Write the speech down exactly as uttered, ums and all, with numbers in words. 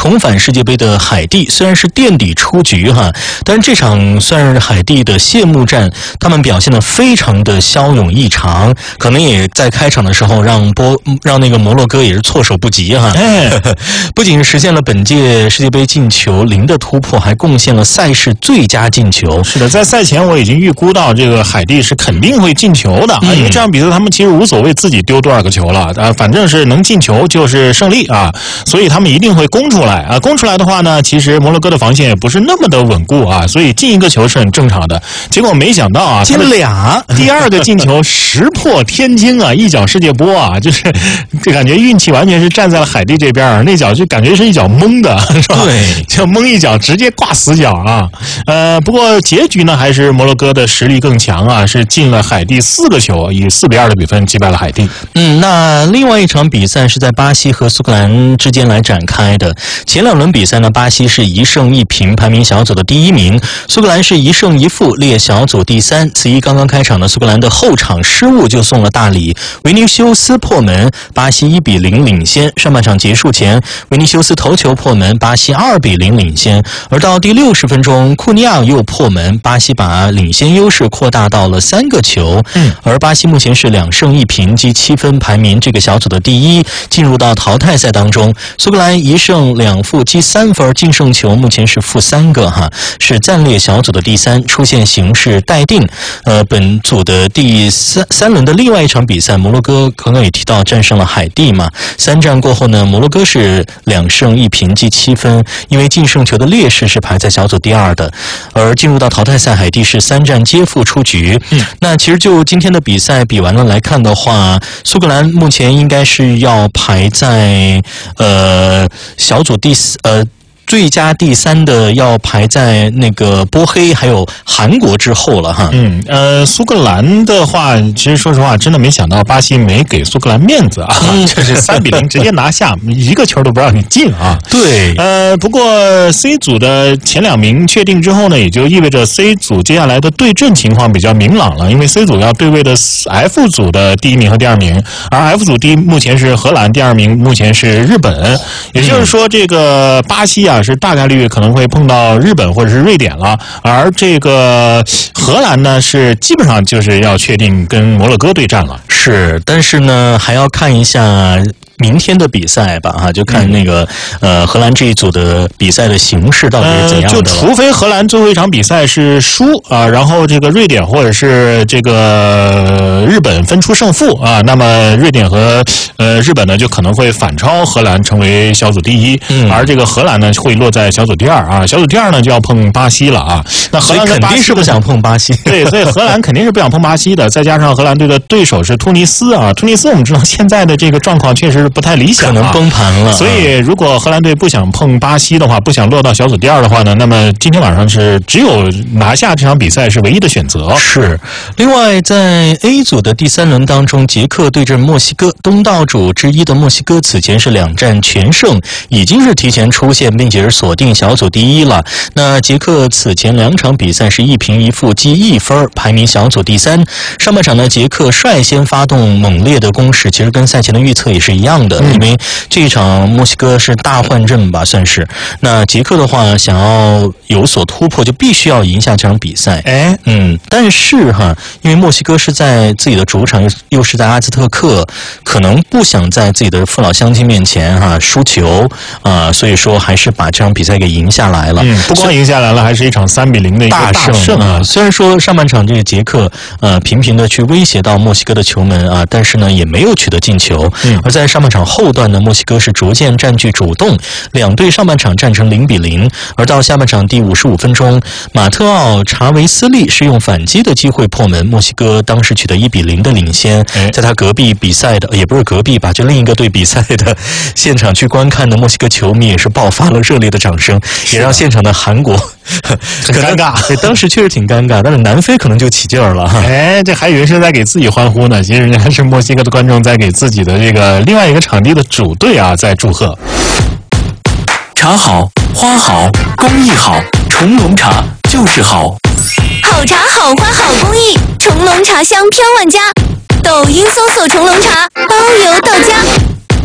重返世界杯的海地虽然是垫底出局哈，但是这场算是海地的谢幕战，他们表现得非常的骁勇异常，可能也在开场的时候让波让那个摩洛哥也是措手不及哈。哎，不仅实现了本届世界杯进球零的突破，还贡献了赛事最佳进球。 是的，在赛前我已经预估到这个海地是肯定会进球的啊，嗯、因为这场比赛他们其实无所谓自己丢多少个球了啊，反正是能进球就是胜利啊，所以他们一定会攻出来啊。攻出来的话呢，其实摩洛哥的防线也不是那么的稳固啊，所以进一个球是很正常的。结果没想到啊， 进俩， 第二个进球石破天惊啊，一脚世界波啊，就是这感觉运气完全是站在了海地这边，那脚就感觉是一脚蒙的，是吧？ 对， 就蒙一脚直接挂死角啊。呃，不过结局呢还是摩洛哥的实力更强啊，是进了海地四个球，以四比二的比分击败了海地。 嗯，那另外一场比赛是在巴西和苏格兰之间来展开的。前两轮比赛呢，巴西是一胜一平，排名小组的第一名；苏格兰是一胜一负，列小组第三。此役刚刚开场的苏格兰的后场失误就送了大礼，维尼修斯破门，巴西一比零领先。上半场结束前，维尼修斯头球破门，巴西二比零领先。而到第六十分钟，库尼亚又破门，巴西把领先优势扩大到了三个球。嗯，而巴西目前是两胜一平，积七分，排名这个小组的第一，进入到淘汰赛当中。苏格兰一胜两负，积三分，净胜球目前是负三个哈，是暂列小组的第三，出现形势待定。呃，本组的第三三轮的另外一场比赛，摩洛哥刚刚也提到战胜了海地嘛，三战过后呢，摩洛哥是两胜一平，积七分，因为净胜球的劣势是排在小组第二的。而进入到淘汰赛，海地是三战皆负出局。嗯，那其实就今天的比赛比完了来看的话，苏格兰目前应该是要排在呃小组第四呃。最佳第三的要排在那个波黑还有韩国之后了哈。 嗯，呃，苏格兰的话，其实说实话，真的没想到巴西没给苏格兰面子啊，嗯、这是三比零直接拿下，一个球都不让你进啊。 对， 呃，不过 C 组的前两名确定之后呢，也就意味着 C 组接下来的对阵情况比较明朗了，因为 C 组要对位的 F 组的第一名和第二名，而 F 组第一目前是荷兰，第二名目前是日本，也就是说，这个巴西啊。是大概率可能会碰到日本或者是瑞典了，而这个荷兰呢是基本上就是要确定跟摩洛哥对战了。 是，但是呢还要看一下明天的比赛吧，哈，就看那个、嗯、呃荷兰这一组的比赛的形势到底是怎样的、 呃。就除非荷兰最后一场比赛是输啊、呃，然后这个瑞典或者是这个日本分出胜负啊，那么瑞典和呃日本呢就可能会反超荷兰成为小组第一，嗯、而这个荷兰呢会落在小组第二啊，小组第二呢就要碰巴西了啊。那荷兰肯定是不想碰巴西， 对，所以荷兰肯定是不想碰巴西的。再加上荷兰队的对手是突尼斯啊，突尼斯我们知道现在的这个状况确实不太理想、啊， 可能崩盘了。 所以如果荷兰队不想碰巴西的话，不想落到小组第二的话呢，那么今天晚上是只有拿下这场比赛是唯一的选择。 是。另外，在 A 组的第三轮当中，捷克对阵墨西哥，东道主之一的墨西哥此前是两战全胜，已经是提前出线，并且是锁定小组第一了。那捷克此前两场比赛是一平一负，积一分，排名小组第三。上半场呢，捷克率先发动猛烈的攻势，其实跟赛前的预测也是一样的，嗯、因为这一场墨西哥是大换阵吧，算是。那捷克的话，想要有所突破，就必须要赢下这场比赛。 哎， 嗯，但是哈，因为墨西哥是在自己的主场，又又是在阿兹特克，可能不想在自己的父老乡亲面前哈输球啊、呃，所以说还是把这场比赛给赢下来了。 嗯，不光赢下来了，还是一场三比零的一个大胜, 大胜啊！ 虽然说上半场这个捷克呃频频的去威胁到墨西哥的球门啊，但是呢也没有取得进球。嗯，而在上半场后段呢，墨西哥是逐渐占据主动，两队上半场战成零比零，而到下半场第五十五分钟，马特奥查维斯利是用反击的机会破门，墨西哥当时取得一比零的领先。在他隔壁比赛的，也不是隔壁吧，就另一个队比赛的现场去观看的墨西哥球迷也是爆发了热烈的掌声，也让现场的韩国很尴尬。 对，当时确实挺尴尬，但是南非可能就起劲儿了。 哎，这还以为是在给自己欢呼呢，其实人家是墨西哥的观众在给自己的这个另外一个场地的主队啊在祝贺。 茶好，花好，工艺好，重龙茶就是好。 好茶好花好工艺，重龙茶香飘万家。抖音搜索重龙茶，包邮到家。